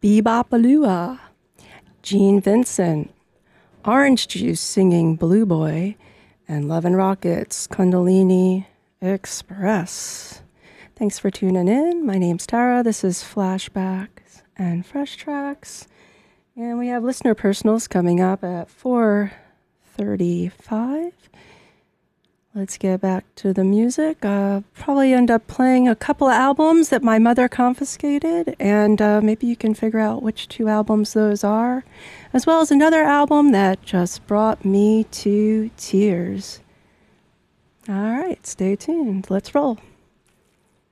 Bebopalua, Gene Vincent, Orange Juice singing Blue Boy, and Love and Rockets, Kundalini Express. Thanks for tuning in. My name's Tara. This is Flashbacks and Fresh Tracks. And we have listener personals coming up at 4:35. Let's get back to the music. Probably end up playing a couple of albums that my mother confiscated, and maybe you can figure out which two albums those are, as well as another album that just brought me to tears. All right, stay tuned. Let's roll.